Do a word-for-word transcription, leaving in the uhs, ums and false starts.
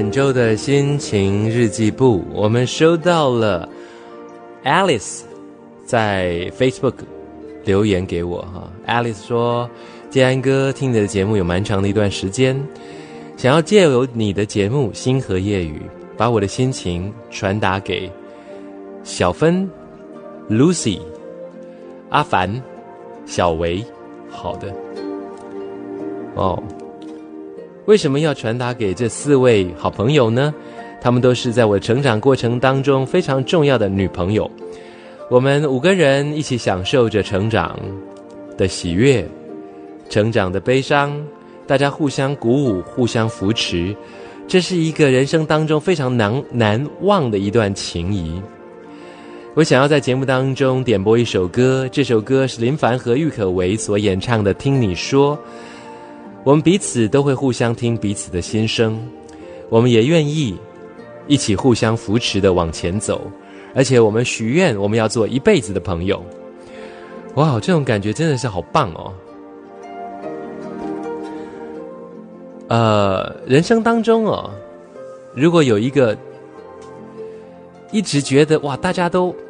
本周的心情日记簿，我们收到了 Alice 在 Facebook 留言给我哈。Alice 说，建安哥听你的节目有蛮长的一段时间，想要借由你的节目《星河夜雨》，把我的心情传达给小芬、Lucy、阿凡、小维。好的哦，为什么要传达给这四位好朋友呢？他们都是在我成长过程当中非常重要的女朋友。我们五个人一起享受着成长的喜悦，成长的悲伤，大家互相鼓舞，互相扶持，这是一个人生当中非常难难忘的一段情谊。我想要在节目当中点播一首歌，这首歌是林凡和郁可唯所演唱的《听你说》。我们彼此都会互相听彼此的心声，我们也愿意一起互相扶持的往前走，而且我们许愿我们要做一辈子的朋友。哇，这种感觉真的是好棒哦。呃，人生当中哦，如果有一个一直觉得哇大家都